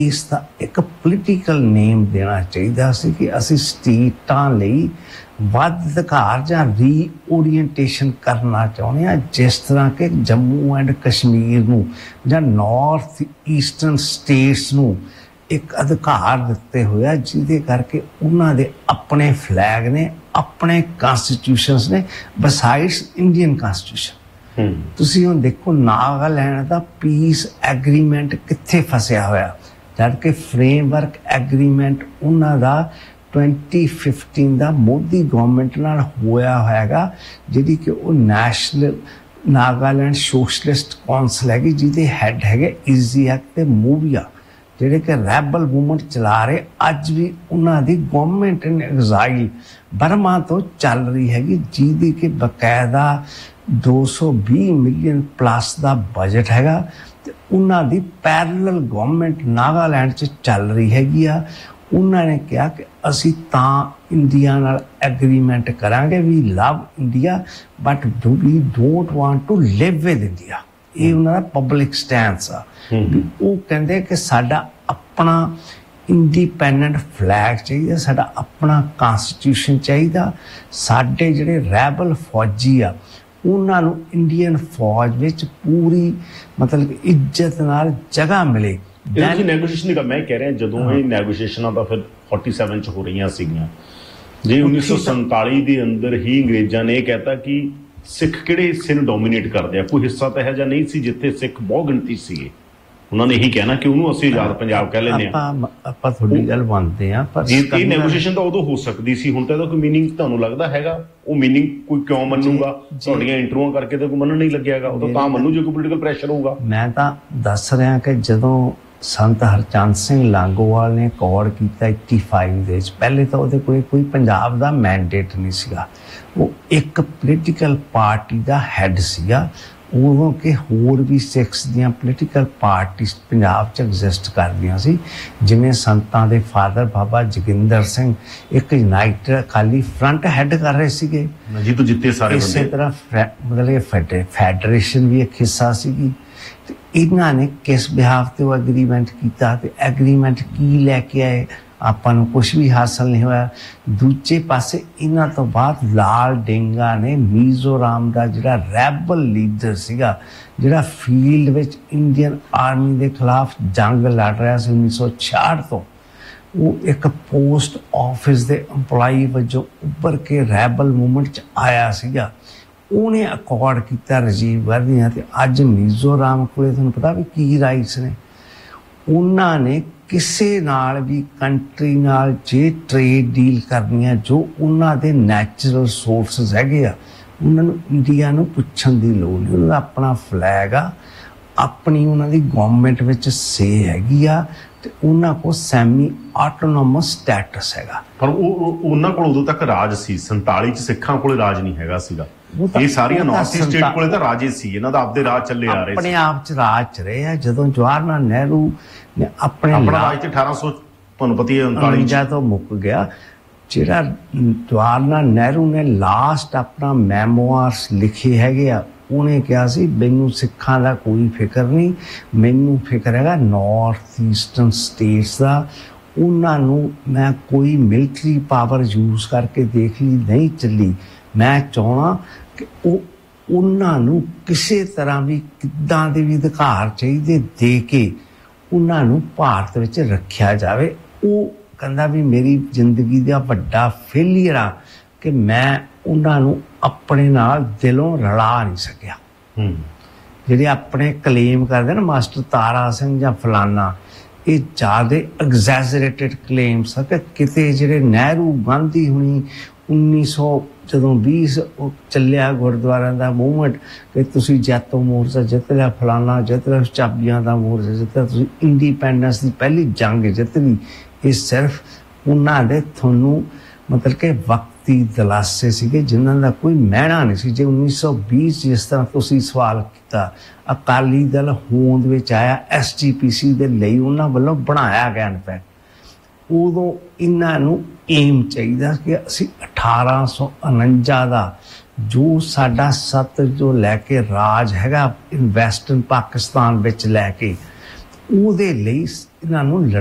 ਇਸ ਦਾ ਇੱਕ ਪੋਲੀਟੀਕਲ ਨੇਮ ਦੇਣਾ ਚਾਹੀਦਾ ਸੀ ਕਿ ਅਸੀਂ ਸਟੇਟਾਂ ਲਈ ਵੱਧ ਅਧਿਕਾਰ ਜਾਂ ਰੀਓਰੀਐਂਟੇਸ਼ਨ ਕਰਨਾ ਚਾਹੁੰਦੇ ਹਾਂ, ਜਿਸ ਤਰ੍ਹਾਂ ਕਿ ਜੰਮੂ ਐਂਡ ਕਸ਼ਮੀਰ ਨੂੰ ਜਾਂ ਨਾਰਥ ਈਸਟਰਨ ਸਟੇਟਸ ਨੂੰ ਇੱਕ ਅਧਿਕਾਰ ਦਿੱਤੇ ਹੋਏ ਆ, ਜਿਹਦੇ ਕਰਕੇ ਉਹਨਾਂ ਦੇ ਆਪਣੇ ਫਲੈਗ ਨੇ, ਆਪਣੇ ਕਨਸਟੀਟਿਊਸ਼ਨਸ ਨੇ, ਬਸਾਈਡਸ ਇੰਡੀਅਨ ਕਨਸਟੀਟਿਊਸ਼ਨ। ਤੁਸੀਂ ਹੁਣ ਦੇਖੋ ਨਾਗਾਲੈਂਡ ਦਾ ਪੀਸ ਐਗਰੀਮੈਂਟ ਕਿੱਥੇ ਫਸਿਆ ਹੋਇਆ, ਜਦ ਕਿ ਫਰੇਮਵਰਕ ਐਗਰੀਮੈਂਟ ਉਹਨਾਂ ਦਾ 2015 ਦਾ ਮੋਦੀ ਗਵਰਨਮੈਂਟ ਨਾਲ ਹੋਇਆ ਹੋਏਗਾ, ਜਿਹੜੀ ਕਿ ਉਹ ਨੈਸ਼ਨਲ ਨਾਗਾਲੈਂਡ ਸੋਸ਼ਲਿਸਟ ਕੌਂਸਲ ਹੈਗੀ, ਜਿਹਦੇ ਹੈਡ ਹੈਗੇ ਇਜ਼ੀਐਕ ਤੇ ਮੂਵੀਆ, ਜਿਹੜੇ ਕਿ ਰੈਬਲ ਮੂਵਮੈਂਟ ਚਲਾ ਰਹੇ। ਅੱਜ ਵੀ ਉਹਨਾਂ ਦੀ ਗਵਰਨਮੈਂਟ ਇਨ ਐਗਜ਼ਾਈਲ ਬਰਮਾ ਤੋਂ ਚੱਲ ਰਹੀ ਹੈਗੀ, ਜਿਹਦੀ ਕਿ ਬਕਾਇਦਾ 220 ਮਿਲੀਅਨ ਪਲੱਸ ਦਾ ਬਜਟ ਹੈਗਾ ਤੇ ਉਹਨਾਂ ਦੀ ਪੈਰਲਲ ਗਵਰਨਮੈਂਟ ਨਾਗਾਲੈਂਡ 'ਚ ਚੱਲ ਰਹੀ ਹੈਗੀ ਆ। ਉਹਨਾਂ ਨੇ ਕਿਹਾ ਕਿ ਅਸੀਂ ਤਾਂ ਇੰਡੀਆ ਨਾਲ ਐਗਰੀਮੈਂਟ ਕਰਾਂਗੇ, ਵੀ love India but we don't want to Liv with India. ਇਹ ਉਹਨਾਂ ਦਾ ਪਬਲਿਕ ਸਟੈਂਸ ਆ। ਉਹ ਕਹਿੰਦੇ ਕਿ ਸਾਡਾ ਆਪਣਾ ਇੰਡੀਪੈਂਡੈਂਟ ਫਲੈਗ ਚਾਹੀਦਾ, ਸਾਡਾ ਆਪਣਾ ਕਨਸਟੀਟਿਊਸ਼ਨ ਚਾਹੀਦਾ, ਸਾਡੇ ਜਿਹੜੇ ਰੈਬਲ ਫੌਜੀ ਆ ਉਹਨਾਂ ਨੂੰ ਇੰਡੀਅਨ ਫੌਜ ਵਿੱਚ ਪੂਰੀ ਮਤਲਬ ਇੱਜ਼ਤ ਨਾਲ ਜਗ੍ਹਾ ਮਿਲੇ। ਨੈਗੋਸ਼ੀਏਸ਼ਨ ਦੀ ਗੱਲ ਮੈਂ ਕਹਿ ਰਿਹਾ, ਜਦੋਂ ਇਹ ਨੈਗੋਸ਼ੀਏਸ਼ਨਾਂ ਤਾਂ ਫਿਰ 47 'ਚ ਹੋ ਰਹੀਆਂ ਸੀਗੀਆਂ, ਜੇ 1947 ਦੇ ਅੰਦਰ ਹੀ ਅੰਗਰੇਜ਼ਾਂ ਨੇ ਇਹ ਕਹਿਤਾ ਕਿ ਸਿੱਖ ਕਿਹੜੇ ਹਿੱਸੇ ਨੂੰ ਡੋਮੀਨੇਟ ਕਰਦੇ ਆ, ਕੋਈ ਹਿੱਸਾ ਤਾਂ ਇਹੋ ਜਿਹਾ ਨਹੀਂ ਸੀ ਜਿੱਥੇ ਸਿੱਖ ਬਹੁਤ ਗਿਣਤੀ ਸੀਗੇ, ਉਹਨਾਂ ਨੇ ਇਹੀ ਕਹਿਣਾ ਕਿ ਉਹਨੂੰ ਅਸੀਂ ਆਜ਼ਾਦ ਪੰਜਾਬ ਕਹਿ ਲੈਂਦੇ ਹਾਂ। ਆਪਾਂ ਤੁਹਾਡੀ ਗੱਲ ਮੰਨਦੇ ਹਾਂ, ਪਰ ਇਹ ਨੈਗੋਸ਼ੀਏਸ਼ਨ ਤਾਂ ਉਦੋਂ ਹੋ ਸਕਦੀ ਸੀ, ਹੁਣ ਤਾਂ ਇਹਦਾ ਕੋਈ ਮੀਨਿੰਗ ਤੁਹਾਨੂੰ ਲੱਗਦਾ ਹੈਗਾ? ਉਹ ਮੀਨਿੰਗ ਕੋਈ ਕਿਉਂ ਮੰਨੂਗਾ? ਤੁਹਾਡੀਆਂ ਇੰਟਰਵਿਊਆਂ ਕਰਕੇ ਤਾਂ ਕੋਈ ਮੰਨਣ ਨਹੀਂ ਲੱਗਿਆਗਾ, ਉਹ ਤਾਂ ਮੰਨੂ ਜੇ ਕੋਈ ਪੋਲੀਟੀਕਲ ਪ੍ਰੈਸ਼ਰ ਹੋਊਗਾ। ਮੈਂ ਤਾਂ ਦੱਸ ਰਿਹਾ ਕਿ ਜਦੋਂ ਸੰਤ ਹਰਚੰਦ ਸਿੰਘ ਲਾਂਗੋਵਾਲ ਨੇ ਅਕੋਰਡ ਕੀਤਾ 85 ਦੇ ਵਿੱਚ, ਪਹਿਲੇ ਤਾਂ ਉਹਦੇ ਕੋਲ ਕੋਈ ਪੰਜਾਬ ਦਾ ਮੈਂਡੇਟ ਨਹੀਂ ਸੀਗਾ, ਉਹ ਇੱਕ ਪੋਲੀਟੀਕਲ ਪਾਰਟੀ ਦਾ ਹੈਡ ਸੀਗਾ। ਉਦੋਂ ਕਿ ਹੋਰ ਵੀ ਸਿੱਖਸ ਦੀਆਂ ਪੋਲੀਟੀਕਲ ਪਾਰਟੀਜ਼ ਪੰਜਾਬ 'ਚ ਐਗਜ਼ਿਸਟ ਕਰਦੀਆਂ ਸੀ, ਜਿਵੇਂ ਸੰਤਾਂ ਦੇ ਫਾਦਰ ਬਾਬਾ ਜੋਗਿੰਦਰ ਸਿੰਘ ਇੱਕ ਯੂਨਾਈਟਿਡ ਅਕਾਲੀ ਫਰੰਟ ਹੈਡ ਕਰ ਰਹੇ ਸੀਗੇ, ਜੀਤੋ ਜਿੱਤੇ ਸਾਰੇ। ਇਸੇ ਤਰ੍ਹਾਂ ਮਤਲਬ ਫੈਡਰੇਸ਼ਨ ਵੀ ਇੱਕ ਹਿੱਸਾ ਸੀਗੀ। ਤੇ ਇਹਨਾਂ ਨੇ ਕਿਸ ਬਿਹਾਫ ਤੇ ਉਹ ਐਗਰੀਮੈਂਟ ਕੀਤਾ ਤੇ ਐਗਰੀਮੈਂਟ ਕੀ ਲੈ ਕੇ ਆਏ, ਆਪਾਂ ਨੂੰ ਕੁਛ ਵੀ ਹਾਸਲ ਨਹੀਂ ਹੋਇਆ। ਦੂਜੇ ਪਾਸੇ ਇਹਨਾਂ ਤੋਂ ਬਾਅਦ ਲਾਲ ਡੇਂਗਾ ਨੇ ਮੀਜ਼ੋਰਾਮ ਦਾ ਜਿਹੜਾ ਰੈਬਲ ਲੀਡਰ ਸੀਗਾ, ਜਿਹੜਾ ਫੀਲਡ ਵਿੱਚ ਇੰਡੀਅਨ ਆਰਮੀ ਦੇ ਖਿਲਾਫ ਜੰਗ ਲੜ ਰਿਹਾ ਸੀ 1966 ਤੋਂ, ਉਹ ਇੱਕ ਪੋਸਟ ਆਫਿਸ ਦੇ ਇੰਪਲਾਈ ਵਜੋਂ ਉੱਭਰ ਕੇ ਰੈਬਲ ਮੂਵਮੈਂਟ 'ਚ ਆਇਆ ਸੀਗਾ। ਉਹਨੇ ਅਕੋਰਡ ਕੀਤਾ ਰਾਜੀਵ ਗਾਂਧੀ ਨਾਲ, ਤੇ ਅੱਜ ਮੀਜ਼ੋਰਾਮ ਕੋਲੇ ਤੁਹਾਨੂੰ ਪਤਾ ਵੀ ਕੀ ਰਾਈਟਸ ਨੇ। ਉਹਨਾਂ ਨੇ ਕਿਸੇ ਨਾਲ ਵੀ ਕੰਟਰੀ ਨਾਲ ਜੇ ਟ੍ਰੇਡ ਡੀਲ ਕਰਨੀ ਆ, ਜੋ ਉਹਨਾਂ ਦੇ ਨੈਚੁਰਲ ਸੋਰਸਿਸ ਹੈਗੇ ਆ, ਉਹਨਾਂ ਨੂੰ ਇੰਡੀਆ ਨੂੰ ਪੁੱਛਣ ਦੀ ਲੋੜ ਨਹੀਂ। ਉਹਨਾਂ ਦਾ ਆਪਣਾ ਫਲੈਗ ਆ, ਆਪਣੀ ਉਹਨਾਂ ਦੀ ਗਵਰਨਮੈਂਟ ਵਿੱਚ ਸੇ ਹੈਗੀ ਆ, ਤੇ ਉਹਨਾਂ ਕੋਲ ਸੈਮੀ ਆਟੋਨੋਮਸ ਸਟੇਟਸ ਹੈਗਾ। ਪਰ ਉਹਨਾਂ ਕੋਲ ਉਦੋਂ ਤੱਕ ਰਾਜ ਸੀ, 47 'ਚ ਸਿੱਖਾਂ ਕੋਲ ਰਾਜ ਨਹੀਂ ਹੈਗਾ ਸੀਗਾ। ਇਹ ਸਾਰੀਆਂ ਨਾਰਥ ਈਸਟ ਸਟੇਟ ਕੋਲੇ ਤਾਂ ਰਾਜੇ ਸੀ, ਇਹਨਾਂ ਦਾ ਆਪਦੇ ਰਾਜ ਚੱਲੇ ਆ ਰਹੇ ਸੀ, ਆਪਣੇ ਆਪ 'ਚ ਰਾਜ 'ਚ ਰਹੇ ਆ। ਜਦੋਂ ਜਵਾਹਰ ਲਾਲ ਨਹਿਰੂ ਨੇ ਆਪਣਾ ਰਾਜ ਤੇ 1800 ਤੁਹਾਨੂੰ ਪਤਾ ਹੀ ਹੈ 39 ਤੋਂ ਮੁੱਕ ਗਿਆ, ਜਿਹੜਾ ਜਵਾਹਰ ਲਾਲ ਨਹਿਰੂ ਨੇ ਲਾਸਟ ਆਪਣਾ ਮੈਮੋਆਰਸ ਲਿਖੇ ਹੈਗੇ ਆ, ਉਹਨੇ ਕਿਹਾ ਸੀ ਮੈਨੂੰ ਸਿੱਖਾਂ ਦਾ ਕੋਈ ਫਿਕਰ ਨਹੀਂ, ਮੈਨੂੰ ਫਿਕਰ ਹੈਗਾ ਨਾਰਥ ਈਸਟਰਨ ਸਟੇਟਸ ਦਾ। ਉਹਨਾਂ ਨੂੰ ਮੈਂ ਕੋਈ ਮਿਲਟਰੀ ਪਾਵਰ ਯੂਜ਼ ਕਰਕੇ ਦੇਖ ਲਈ ਨਹੀਂ ਚੱਲੀ, ਮੈਂ ਚਾਹੁੰਦਾ ਕਿ ਉਹਨਾਂ ਨੂੰ ਕਿਸੇ ਤਰ੍ਹਾਂ ਵੀ ਕਿੱਦਾਂ ਦੇ ਵੀ ਅਧਿਕਾਰ ਚਾਹੀਦੇ ਦੇ ਕੇ ਉਹਨਾਂ ਨੂੰ ਭਾਰਤ ਵਿੱਚ ਰੱਖਿਆ ਜਾਵੇ। ਉਹ ਕਹਿੰਦਾ ਵੀ ਮੇਰੀ ਜ਼ਿੰਦਗੀ ਦਾ ਵੱਡਾ ਫੇਲੀਅਰ ਆ ਕਿ ਮੈਂ ਉਹਨਾਂ ਨੂੰ ਆਪਣੇ ਨਾਲ ਦਿਲੋਂ ਰਲਾ ਨਹੀਂ ਸਕਿਆ। ਜਿਹੜੇ ਆਪਣੇ ਕਲੇਮ ਕਰਦੇ ਨਾ ਮਾਸਟਰ ਤਾਰਾ ਸਿੰਘ ਜਾਂ ਫਲਾਨਾ, ਇਹ ਜ਼ਿਆਦਾ ਐਗਜ਼ੈਜਰੇਟਿਡ ਕਲੇਮਸ ਆ ਕਿ ਕਿਤੇ ਜਿਹੜੇ ਨਹਿਰੂ ਗਾਂਧੀ ਹੁਣੀ 1920 ਉਹ ਚੱਲਿਆ ਗੁਰਦੁਆਰਿਆਂ ਦਾ ਮੂਵਮੈਂਟ ਕਿ ਤੁਸੀਂ ਜੈਤੋ ਮੋਰਚਾ ਜਿੱਤ ਲਿਆ, ਫਲਾਨਾ ਜਿੱਤ ਲਿਆ, ਚਾਬੀਆਂ ਦਾ ਮੋਰਚਾ ਜਿੱਤ ਲਿਆ, ਤੁਸੀਂ ਇੰਡੀਪੈਂਡੈਂਸ ਦੀ ਪਹਿਲੀ ਜੰਗ ਜਿੱਤ ਲਈ। ਇਹ ਸਿਰਫ ਉਹਨਾਂ ਦੇ ਤੁਹਾਨੂੰ ਮਤਲਬ ਕਿ ਵਕਤੀ ਦਲਾਸੇ ਸੀਗੇ, ਜਿਨ੍ਹਾਂ ਦਾ ਕੋਈ ਮਹਿਣਾ ਨਹੀਂ ਸੀ। ਜੇ 1920 ਜਿਸ ਤਰ੍ਹਾਂ ਤੁਸੀਂ ਸਵਾਲ ਕੀਤਾ, ਅਕਾਲੀ ਦਲ ਹੋਂਦ ਵਿੱਚ ਆਇਆ SGPC ਦੇ ਲਈ ਉਹਨਾਂ ਵੱਲੋਂ ਬਣਾਇਆ ਗਿਆ, ਇਨਫੈਕਟ ਉਦੋਂ ਇਹਨਾਂ ਨੂੰ ਏਮ ਚਾਹੀਦਾ ਕਿ ਅਸੀਂ 1849 ਦਾ ਜੋ ਸਾਡਾ ਸਤਲੁਜ ਲੈ ਕੇ ਰਾਜ ਹੈਗਾ ਵੈਸਟਰਨ ਪਾਕਿਸਤਾਨ ਵਿੱਚ ਲੈ ਕੇ, ਉਹਦੇ ਲਈ ਇਹਨਾਂ ਨੂੰ